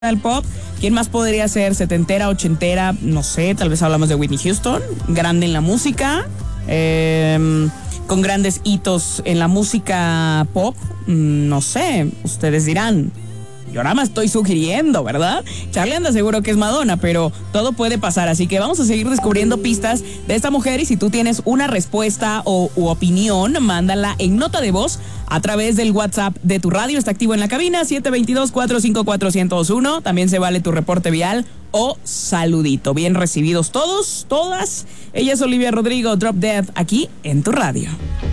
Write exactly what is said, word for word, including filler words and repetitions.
del pop. ¿Quién más podría ser? ¿Setentera, ochentera? No sé, tal vez hablamos de Whitney Houston, grande en la música, eh, con grandes hitos en la música pop. No sé, ustedes dirán. Yo nada más estoy sugiriendo, ¿verdad? Charlie anda seguro que es Madonna, pero todo puede pasar, así que vamos a seguir descubriendo pistas de esta mujer y si tú tienes una respuesta o u opinión, mándala en nota de voz a través del WhatsApp de tu radio. Está activo en la cabina siete dos dos, cuatro cinco cuatro, cero cero uno. También se vale tu reporte vial o saludito. Bien recibidos todos, todas. Ella es Olivia Rodrigo, Drop Dead, aquí en tu radio.